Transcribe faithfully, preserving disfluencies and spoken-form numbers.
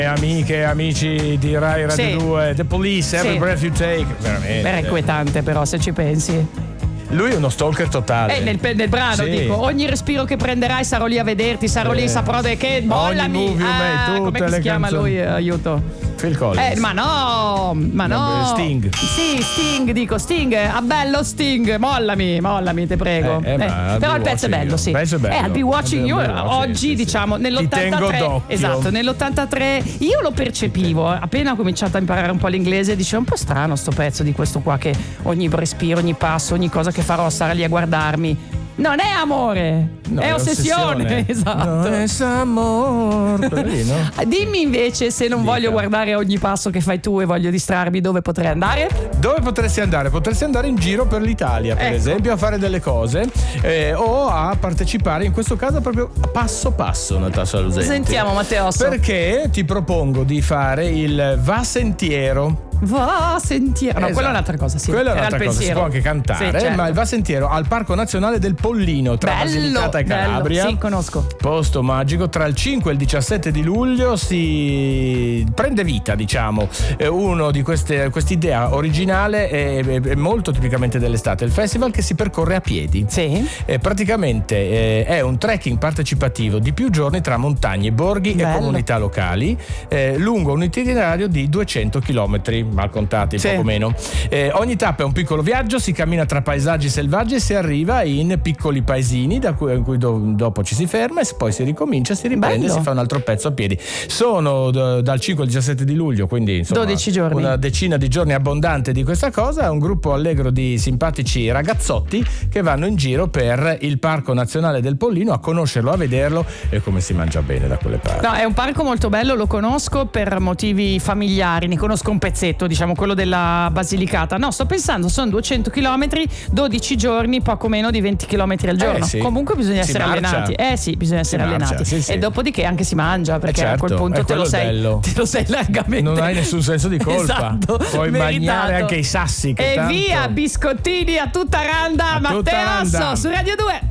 Amiche e amici di Rai Radio Sì. due, The Police, Every Sì. Breath You Take, veramente. Era inquietante però, se ci pensi. Lui è uno stalker totale. Eh, nel, nel brano Sì. dico, ogni respiro che prenderai sarò lì a vederti, sarò lì, saprò de- che mollami. Ogni movie you make, Ah, tutte com'è che le si chiama canzoni. lui? Eh, aiuto. Phil Collins. Eh, ma no, ma no. No, Sting. Sì, Sting, dico, Sting, ah bello Sting, mollami, mollami, te prego. Eh, eh, ma I'll però be il pezzo è watching bello, you. sì. Il pezzo è bello. Eh, I'll be watching you. I'll be watching, Oggi, sì, sì. diciamo, Ti nell'ottantatré. tengo d'occhio. Esatto, nell'ottantatré io lo percepivo, appena ho cominciato a imparare un po' l'inglese, dicevo un po' strano sto pezzo di questo qua che ogni respiro, ogni passo, ogni cosa che farò sarà lì a guardarmi. Non è amore, No, è, è ossessione. ossessione. Esatto. No, es amor. Quello lì, no? Dimmi invece, se non Dica. voglio guardare ogni passo che fai tu e voglio distrarmi, dove potrei andare? Dove potresti andare? Potresti andare in giro per l'Italia, per Ecco. esempio, a fare delle cose eh, o a partecipare, in questo caso proprio passo passo, Natascia Lusenti. Sentiamo, Matteosso. Perché ti propongo di fare il Va Sentiero. Va sentiero. No, Esatto. quella è un'altra cosa, sì. Quella è Era il un'altra cosa, si pensiero. può anche cantare, Sì, certo. ma il Va Sentiero al Parco Nazionale del Pollino tra Bello, Basilicata e Calabria. bello. Sì, conosco. Posto magico, tra il cinque e il diciassette di luglio si prende vita, diciamo, eh, uno di queste quest'idea originale è, è- è molto tipicamente dell'estate, il festival che si percorre a piedi. Sì. Eh, praticamente eh, è un trekking partecipativo di più giorni tra montagne, borghi Bello. e comunità locali, eh, lungo un itinerario di duecento chilometri, mal contati, Sì. poco meno. Eh, ogni tappa è un piccolo viaggio, si cammina tra paesaggi selvaggi e si arriva in piccoli paesini da cui, in cui do- dopo ci si ferma e poi si ricomincia, si riprende Bello. e si fa un altro pezzo a piedi. Sono d- dal cinque al diciassette di luglio, quindi insomma dodici giorni. una decina di giorni abbondante di questa cosa. È un gruppo allegro di simpatici ragazzotti che vanno in giro per il Parco Nazionale del Pollino a conoscerlo, a vederlo e come si mangia bene da quelle parti. No, è un parco molto bello, lo conosco per motivi familiari, ne conosco un pezzetto, diciamo quello della Basilicata. No, sto pensando, sono duecento chilometri, dodici giorni, poco meno di venti chilometri al giorno. Eh, sì. Comunque bisogna Si essere marcia. allenati. Eh sì, bisogna essere marcia, allenati. sì, sì. E dopodiché anche si mangia, perché Eh, a certo, quel punto è te lo, quello sei, bello. te lo sei largamente. Non hai nessun senso di colpa. Esatto, Puoi meritato. mangiare anche i sassi che E tanto- via, biscottini a tutta randa, A tutta Matteosso randa. su Radio due.